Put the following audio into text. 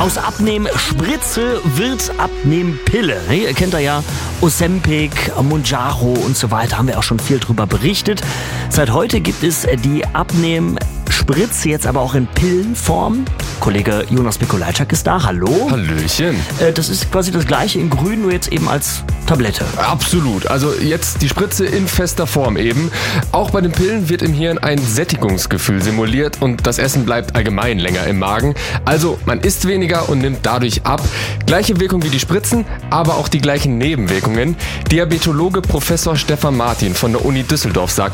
Aus Abnehmspritze wird Abnehmpille. Ihr kennt ja Ozempic, Mounjaro und so weiter. Haben wir auch schon viel drüber berichtet. Seit heute gibt es die Abnehmspritze jetzt aber auch in Pillenform. Kollege Jonas Mikolajczak ist da. Hallo. Hallöchen. Das ist quasi das gleiche in grün, nur jetzt eben als Tablette. Absolut. Also jetzt die Spritze in fester Form eben. Auch bei den Pillen wird im Hirn ein Sättigungsgefühl simuliert und das Essen bleibt allgemein länger im Magen. Also man isst weniger und nimmt dadurch ab. Gleiche Wirkung wie die Spritzen, aber auch die gleichen Nebenwirkungen. Diabetologe Professor Stefan Martin von der Uni Düsseldorf sagt